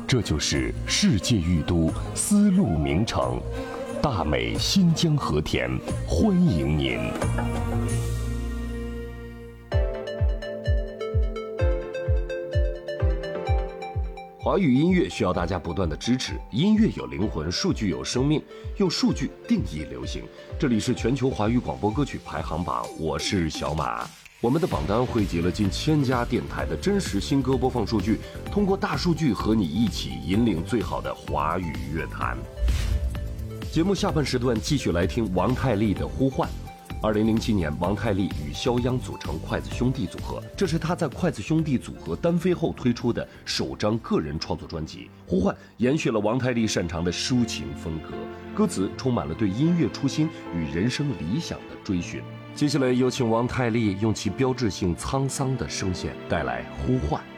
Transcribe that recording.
这就是世界玉都丝路名城，大美新疆和田，欢迎您。华语音乐需要大家不断的支持，音乐有灵魂，数据有生命，用数据定义流行。这里是全球华语广播歌曲排行榜，我是小马。我们的榜单汇集了近1000家电台的真实新歌播放数据，通过大数据和你一起引领最好的华语乐坛。节目下半时段继续来听王太利的《呼唤》。2007年，王太利与肖央组成筷子兄弟组合，这是他在筷子兄弟组合单飞后推出的首张个人创作专辑《呼唤》，延续了王太利擅长的抒情风格，歌词充满了对音乐初心与人生理想的追寻。接下来有请王太利用其标志性沧桑的声线带来《呼唤》。